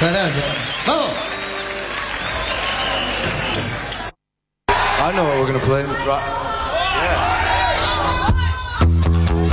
Vamos. I know what we're gonna play. Yeah.